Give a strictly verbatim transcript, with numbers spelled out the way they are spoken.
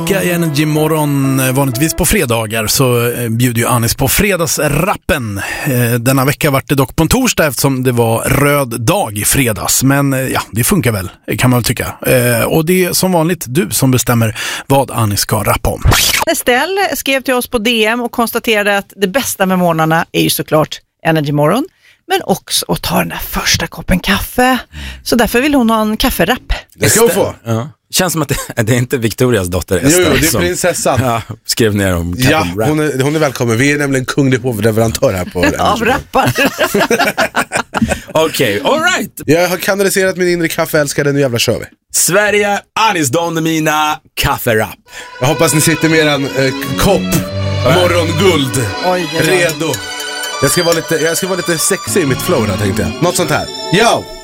I Energy Morgon, vanligtvis på fredagar så bjuder ju Anis på fredagsrappen. Denna vecka var det dock på en torsdag eftersom det var röd dag i fredags. Men ja, det funkar väl, kan man väl tycka. Och det är som vanligt du som bestämmer vad Anis ska rappa om. Estelle skrev till oss på D M och konstaterade att det bästa med morgnarna är ju såklart Energy Morgon. Men också att ta den där första koppen kaffe. Så därför vill hon ha en kafferapp. Det ska hon få. Ja. Känns som att det, det är inte Victorias dotter Estelle. Jo, jo, det är prinsessan. Ja, skrev ner om ja, hon är, hon är välkommen. Vi är nämligen kunglig hovleverantör här på av rappar. Okej, okay, all right. Jag har kanaliserat min inre kaffeälskare, nu jävla kör vi. Sverige, Anis Don Demina, kafferapp. Jag hoppas ni sitter med en eh, kopp morgonguld. Oj, redo. Jag ska vara lite, jag ska vara lite sexig i mitt flow där, tänkte jag. Något sånt här. Yo!